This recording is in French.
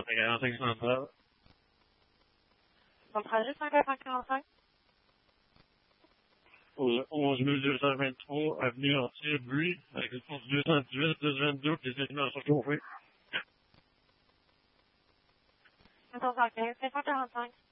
45 centrale. Ton trajet 5445? Pour le 11223, avenue Antier-Buis, avec le course 218, 222, qui est maintenant surchauffé. 14h15, 545.